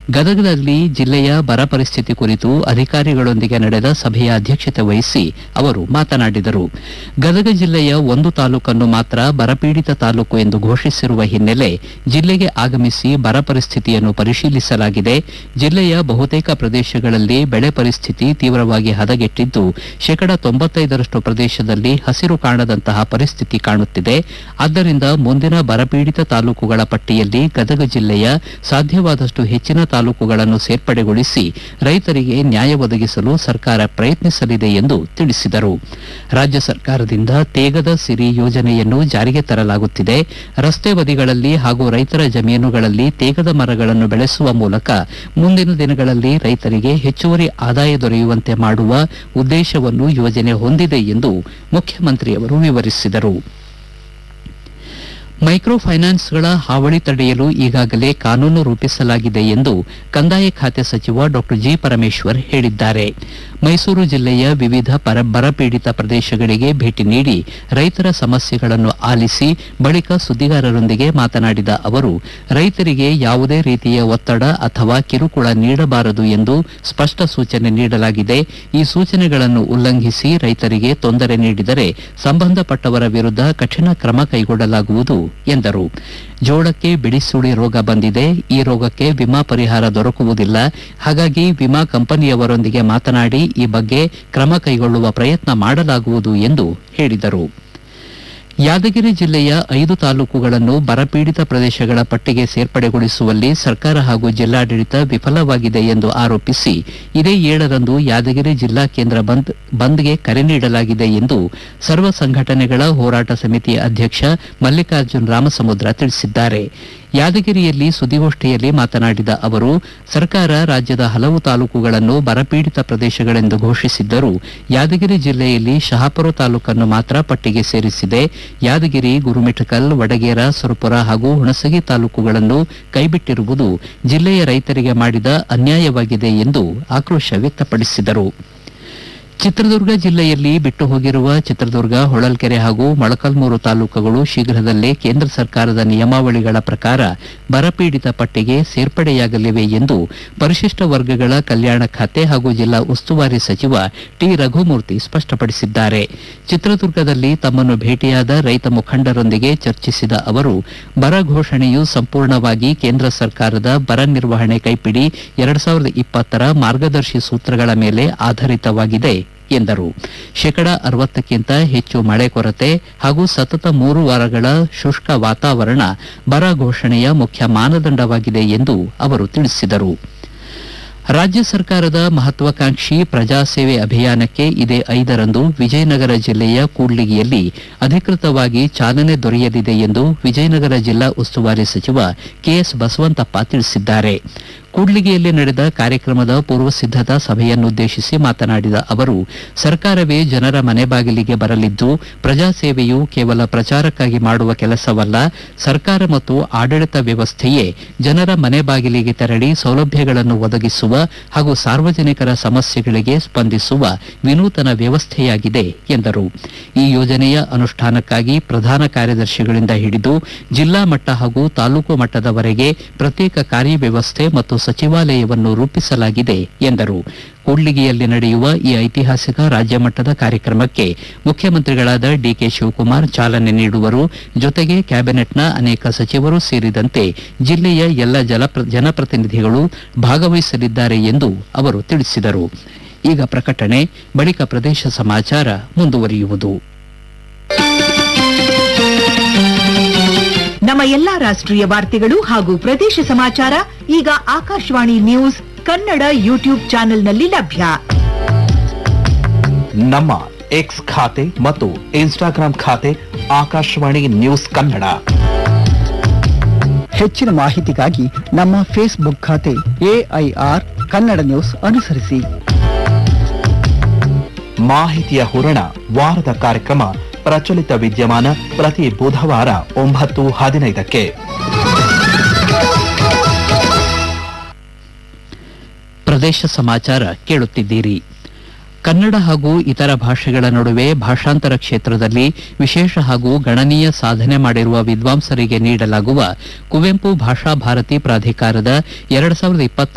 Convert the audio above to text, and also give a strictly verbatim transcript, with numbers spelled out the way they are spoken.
ಗದಗದಲ್ಲಿ ಜಿಲ್ಲೆಯ ಬರ ಪರಿಸ್ಥಿತಿ ಕುರಿತು ಅಧಿಕಾರಿಗಳೊಂದಿಗೆ ನಡೆದ ಸಭೆಯ ಅಧ್ಯಕ್ಷತೆ ವಹಿಸಿ ಅವರು ಮಾತನಾಡಿದರು. ಗದಗ ಜಿಲ್ಲೆಯ ಒಂದು ತಾಲೂಕನ್ನು ಮಾತ್ರ ಬರಪೀಡಿತ ತಾಲೂಕು ಎಂದು ಘೋಷಿಸಿರುವ ಹಿನ್ನೆಲೆ ಜಿಲ್ಲೆಗೆ ಆಗಮಿಸಿ ಬರ ಪರಿಸ್ಥಿತಿಯನ್ನು ಪರಿಶೀಲಿಸಲಾಗಿದೆ. ಜಿಲ್ಲೆಯ ಬಹುತೇಕ ಪ್ರದೇಶಗಳಲ್ಲಿ ಬೆಳೆ ಪರಿಸ್ಥಿತಿ ತೀವ್ರವಾಗಿ ಹದಗೆಟ್ಟಿದ್ದು, ಶೇಕಡ ತೊಂಬತ್ತೈದರಷ್ಟು ಪ್ರದೇಶದಲ್ಲಿ ಹಸಿರು ಕಾಣದಂತಹ ಪರಿಸ್ಥಿತಿ ಕಾಣುತ್ತಿದೆ. ಆದ್ದರಿಂದ ಮುಂದಿನ ಬರಪೀಡಿತ ತಾಲೂಕುಗಳ ಪಟ್ಟಿಯಲ್ಲಿ ಗದಗ ಜಿಲ್ಲೆಯ ಸಾಧ್ಯವಾದಷ್ಟು ಹೆಚ್ಚಿನ ತಾಲೂಕುಗಳನ್ನು ಸೇರ್ಪಡೆಗೊಳಿಸಿ ರೈತರಿಗೆ ನ್ಯಾಯ ಒದಗಿಸಲು ಸರ್ಕಾರ ಪ್ರಯತ್ನಿಸಲಿದೆ ಎಂದು ತಿಳಿಸಿದರು. ರಾಜ್ಯ ಸರ್ಕಾರದಿಂದ ತೇಗದ ಸಿರಿ ಯೋಜನೆಯನ್ನು ಜಾರಿಗೆ ತರಲಾಗುತ್ತಿದೆ. ರಸ್ತೆ ಬದಿಗಳಲ್ಲಿ ಹಾಗೂ ರೈತರ ಜಮೀನುಗಳಲ್ಲಿ ತೇಗದ ಮರಗಳನ್ನು ಬೆಳೆಸುವ ಮೂಲಕ ಮುಂದಿನ ದಿನಗಳಲ್ಲಿ ರೈತರಿಗೆ ಹೆಚ್ಚುವರಿ ಆದಾಯ ದೊರೆಯುವಂತೆ ಮಾಡುವ ಉದ್ದೇಶವನ್ನು ಯೋಜನೆ ಹೊಂದಿದೆ ಎಂದು ಮುಖ್ಯಮಂತ್ರಿಯವರು ವಿವರಿಸಿದರು. ಮೈಕ್ರೋ ಫೈನಾನ್ಸ್ಗಳ ಹಾವಳಿ ತಡೆಯಲು ಈಗಾಗಲೇ ಕಾನೂನು ರೂಪಿಸಲಾಗಿದೆ ಎಂದು ಕಂದಾಯ ಖಾತೆ ಸಚಿವ ಡಾ ಜಿ ಪರಮೇಶ್ವರ್ ಹೇಳಿದ್ದಾರೆ. ಮೈಸೂರು ಜಿಲ್ಲೆಯ ವಿವಿಧ ಬರಪೀಡಿತ ಪ್ರದೇಶಗಳಿಗೆ ಭೇಟಿ ನೀಡಿ ರೈತರ ಸಮಸ್ಯೆಗಳನ್ನು ಆಲಿಸಿ ಬಳಿಕ ಸುದ್ದಿಗಾರರೊಂದಿಗೆ ಮಾತನಾಡಿದ ಅವರು, ರೈತರಿಗೆ ಯಾವುದೇ ರೀತಿಯ ಒತ್ತಡ ಅಥವಾ ಕಿರುಕುಳ ನೀಡಬಾರದು ಎಂದು ಸ್ಪಷ್ಟ ಸೂಚನೆ ನೀಡಲಾಗಿದೆ. ಈ ಸೂಚನೆಗಳನ್ನು ಉಲ್ಲಂಘಿಸಿ ರೈತರಿಗೆ ತೊಂದರೆ ನೀಡಿದರೆ ಸಂಬಂಧಪಟ್ಟವರ ವಿರುದ್ಧ ಕಠಿಣ ಕ್ರಮ ಕೈಗೊಳ್ಳಲಾಗುವುದು ಎಂದರು. ಜೋಳಕ್ಕೆ ಬಿಡಿಸುಳಿ ರೋಗ ಬಂದಿದೆ. ಈ ರೋಗಕ್ಕೆ ವಿಮಾ ಪರಿಹಾರ ದೊರಕುವುದಿಲ್ಲ. ಹಾಗಾಗಿ ವಿಮಾ ಕಂಪನಿಯವರೊಂದಿಗೆ ಮಾತನಾಡಿ ಈ ಬಗ್ಗೆ ಕ್ರಮ ಕೈಗೊಳ್ಳುವ ಪ್ರಯತ್ನ ಮಾಡಲಾಗುವುದು ಎಂದು ಹೇಳಿದರು. ಯಾದಗಿರಿ ಜಿಲ್ಲೆಯ ಐದು ತಾಲೂಕುಗಳನ್ನು ಬರಪೀಡಿತ ಪ್ರದೇಶಗಳ ಪಟ್ಟಿಗೆ ಸೇರ್ಪಡೆಗೊಳಿಸುವಲ್ಲಿ ಸರ್ಕಾರ ಹಾಗೂ ಜಿಲ್ಲಾಡಳಿತ ವಿಫಲವಾಗಿದೆ ಎಂದು ಆರೋಪಿಸಿ ಇದೇ ಏಳರಂದು ಯಾದಗಿರಿ ಜಿಲ್ಲಾ ಕೇಂದ್ರ ಬಂದ್ ಬಂದ್ಗೆ ಕರೆ ನೀಡಲಾಗಿದೆ ಎಂದು ಸರ್ವ ಸಂಘಟನೆಗಳ ಹೋರಾಟ ಸಮಿತಿ ಅಧ್ಯಕ್ಷ ಮಲ್ಲಿಕಾರ್ಜುನ್ ರಾಮಸಮುದ್ರ ತಿಳಿಸಿದ್ದಾರೆ. ಯಾದಗಿರಿಯಲ್ಲಿ ಸುದ್ದಿಗೋಷ್ಠಿಯಲ್ಲಿ ಮಾತನಾಡಿದ ಅವರು, ಸರ್ಕಾರ ರಾಜ್ಯದ ಹಲವು ತಾಲೂಕುಗಳನ್ನು ಬರಪೀಡಿತ ಪ್ರದೇಶಗಳೆಂದು ಘೋಷಿಸಿದ್ದರೂ ಯಾದಗಿರಿ ಜಿಲ್ಲೆಯಲ್ಲಿ ಶಹಾಪುರ ತಾಲೂಕನ್ನು ಮಾತ್ರ ಪಟ್ಟಿಗೆ ಸೇರಿಸಿದೆ. ಯಾದಗಿರಿ, ಗುರುಮಿಠಕಲ್, ವಡಗೇರ, ಸುರಪುರ ಹಾಗೂ ಹುಣಸಗಿ ತಾಲೂಕುಗಳನ್ನು ಕೈಬಿಟ್ಟಿರುವುದು ಜಿಲ್ಲೆಯ ರೈತರಿಗೆ ಮಾಡಿದ ಅನ್ಯಾಯವಾಗಿದೆ ಎಂದು ಆಕ್ರೋಶ ವ್ಯಕ್ತಪಡಿಸಿದರು. ಚಿತ್ರದುರ್ಗ ಜಿಲ್ಲೆಯಲ್ಲಿ ಬಿಟ್ಟು ಹೋಗಿರುವ ಚಿತ್ರದುರ್ಗ, ಹೊಳಲ್ಕೆರೆ ಹಾಗೂ ಮೊಳಕಾಲ್ಮೂರು ತಾಲೂಕುಗಳು ಶೀಘ್ರದಲ್ಲೇ ಕೇಂದ್ರ ಸರ್ಕಾರದ ನಿಯಮಾವಳಿಗಳ ಪ್ರಕಾರ ಬರಪೀಡಿತ ಪಟ್ಟಿಗೆ ಸೇರ್ಪಡೆಯಾಗಲಿವೆ ಎಂದು ಪರಿಶಿಷ್ಟ ವರ್ಗಗಳ ಕಲ್ಯಾಣ ಖಾತೆ ಹಾಗೂ ಜಿಲ್ಲಾ ಉಸ್ತುವಾರಿ ಸಚಿವ ಟಿ ರಘುಮೂರ್ತಿ ಸ್ಪಷ್ಟಪಡಿಸಿದ್ದಾರೆ. ಚಿತ್ರದುರ್ಗದಲ್ಲಿ ತಮ್ಮನ್ನು ಭೇಟಿಯಾದ ರೈತ ಮುಖಂಡರೊಂದಿಗೆ ಚರ್ಚಿಸಿದ ಅವರು, ಬರ ಘೋಷಣೆಯು ಸಂಪೂರ್ಣವಾಗಿ ಕೇಂದ್ರ ಸರ್ಕಾರದ ಬರ ನಿರ್ವಹಣೆ ಕೈಪಿಡಿ ಎರಡು ಸಾವಿರದ ಇಪ್ಪತ್ತರ ಮಾರ್ಗದರ್ಶಿ ಸೂತ್ರಗಳ ಮೇಲೆ ಆಧಾರಿತವಾಗಿದೆ ಎಂದರು. ಶೇಕಡ ಅರವತ್ತಕ್ಕಿಂತ ಹೆಚ್ಚು ಮಳೆ ಕೊರತೆ ಹಾಗೂ ಸತತ ಮೂರು ವಾರಗಳ ಶುಷ್ಕ ವಾತಾವರಣ ಬರ ಘೋಷಣೆಯ ಮುಖ್ಯ ಮಾನದಂಡವಾಗಿದೆ ಎಂದು ಅವರು ತಿಳಿಸಿದರು. ರಾಜ್ಯ ಸರ್ಕಾರದ ಮಹತ್ವಾಕಾಂಕ್ಷಿ ಪ್ರಜಾಸೇವೆ ಅಭಿಯಾನಕ್ಕೆ ಇದೇ ಐದರಂದು ವಿಜಯನಗರ ಜಿಲ್ಲೆಯ ಕೂಡ್ಲಿಗಿಯಲ್ಲಿ ಅಧಿಕೃತವಾಗಿ ಚಾಲನೆ ದೊರೆಯಲಿದೆ ಎಂದು ವಿಜಯನಗರ ಜಿಲ್ಲಾ ಉಸ್ತುವಾರಿ ಸಚಿವ ಕೆಎಸ್ ಬಸವಂತಪ್ಪ ತಿಳಿಸಿದ್ದಾರೆ. ಕೂಡ್ಲಿಗಿಯಲ್ಲಿ ನಡೆದ ಕಾರ್ಯಕ್ರಮದ ಪೂರ್ವ ಸಿದ್ದತಾ ಸಭೆಯನ್ನುದ್ದೇಶಿಸಿ ಮಾತನಾಡಿದ ಅವರು, ಸರ್ಕಾರವೇ ಜನರ ಮನೆ ಬಾಗಿಲಿಗೆ ಬರಲಿದ್ದು ಪ್ರಜಾಸೇವೆಯು ಕೇವಲ ಪ್ರಚಾರಕ್ಕಾಗಿ ಮಾಡುವ ಕೆಲಸವಲ್ಲ, ಸರ್ಕಾರ ಮತ್ತು ಆಡಳಿತ ವ್ಯವಸ್ಥೆಯೇ ಜನರ ಮನೆ ಬಾಗಿಲಿಗೆ ತೆರಳಿ ಸೌಲಭ್ಯಗಳನ್ನು ಒದಗಿಸುವ ಹಾಗೂ ಸಾರ್ವಜನಿಕರ ಸಮಸ್ಯೆಗಳಿಗೆ ಸ್ಪಂದಿಸುವ ವಿನೂತನ ವ್ಯವಸ್ಥೆಯಾಗಿದೆ ಎಂದರು. ಈ ಯೋಜನೆಯ ಅನುಷ್ಠಾನಕ್ಕಾಗಿ ಪ್ರಧಾನ ಕಾರ್ಯದರ್ಶಿಗಳಿಂದ ಹಿಡಿದು ಜಿಲ್ಲಾ ಮಟ್ಟ ಹಾಗೂ ತಾಲೂಕು ಮಟ್ಟದವರೆಗೆ ಪ್ರತ್ಯೇಕ ಕಾರ್ಯವ್ಯವಸ್ಥೆ ಮತ್ತು ಸಚಿವಾಲಯವನ್ನು ರೂಪಿಸಲಾಗಿದೆ ಎಂದರು. ಕೂಡ್ಲಿಗಿಯಲ್ಲಿ ನಡೆಯುವ ಈ ಐತಿಹಾಸಿಕ ರಾಜ್ಯ ಮಟ್ಟದ ಕಾರ್ಯಕ್ರಮಕ್ಕೆ ಮುಖ್ಯಮಂತ್ರಿಗಳಾದ ಡಿಕೆ ಶಿವಕುಮಾರ್ ಚಾಲನೆ ನೀಡುವರು. ಜೊತೆಗೆ ಕ್ಯಾಬಿನೆಟ್ನ ಅನೇಕ ಸಚಿವರು ಸೇರಿದಂತೆ ಜಿಲ್ಲೆಯ ಎಲ್ಲ ಜನಪ್ರತಿನಿಧಿಗಳು ಭಾಗವಹಿಸಲಿದ್ದಾರೆ ಎಂದು ಅವರು ತಿಳಿಸಿದರು. ಈಗ ಪ್ರಕಟಣೆ, ಬಳಿಕ ಪ್ರದೇಶ ಸಮಾಚಾರ ಮುಂದುವರಿಯುವುದು. ನಮ್ಮ ಎಲ್ಲಾ ರಾಷ್ಟ್ರೀಯ ವಾರ್ತೆಗಳು ಹಾಗೂ ಪ್ರದೇಶ ಸಮಾಚಾರ ಈಗ ಆಕಾಶವಾಣಿ ನ್ಯೂಸ್ ಕನ್ನಡ ಯೂಟ್ಯೂಬ್ ಚಾನೆಲ್ನಲ್ಲಿ ಲಭ್ಯ. ನಮ್ಮ ಎಕ್ಸ್ ಖಾತೆ ಮತ್ತು ಇನ್ಸ್ಟಾಗ್ರಾಂ ಖಾತೆ ಆಕಾಶವಾಣಿ ನ್ಯೂಸ್ ಕನ್ನಡ. ಹೆಚ್ಚಿನ ಮಾಹಿತಿಗಾಗಿ ನಮ್ಮ ಫೇಸ್ಬುಕ್ ಖಾತೆ ಎಐಆರ್ ಕನ್ನಡ ನ್ಯೂಸ್ ಅನುಸರಿಸಿ. ಮಾಹಿತಿಯ ಹೂರಣ ವಾರದ ಕಾರ್ಯಕ್ರಮ ಪ್ರಚಲಿತ ವಿದ್ಯಮಾನ ಪ್ರತಿ ಬುಧವಾರ ಒಂಬತ್ತು ಹದಿನೈದಕ್ಕೆ. ಪ್ರದೇಶ ಸಮಾಚಾರ ಕೇಳುತ್ತಿದ್ದೀರಿ. ಕನ್ನಡ ಹಾಗೂ ಇತರ ಭಾಷೆಗಳ ನಡುವೆ ಭಾಷಾಂತರ ಕ್ಷೇತ್ರದಲ್ಲಿ ವಿಶೇಷ ಹಾಗೂ ಗಣನೀಯ ಸಾಧನೆ ಮಾಡಿರುವ ವಿದ್ವಾಂಸರಿಗೆ ನೀಡಲಾಗುವ ಕುವೆಂಪು ಭಾಷಾ ಭಾರತಿ ಪ್ರಾಧಿಕಾರದ ಎರಡು ಸಾವಿರದ ಇಪ್ಪತ್ತ